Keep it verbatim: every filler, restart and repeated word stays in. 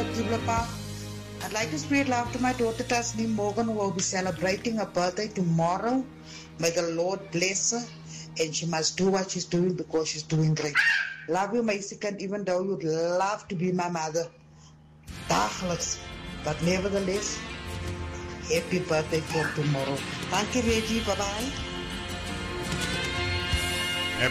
Dibla. I'd like to spread love to my daughter Tasneem Morgan, who will be celebrating her birthday tomorrow. May the Lord bless her, and she must do what she's doing because she's doing great. Love you, my second, even though you'd love to be my mother. Dagelijks. But nevertheless, happy birthday for tomorrow. Thank you, Reggie. Bye-bye.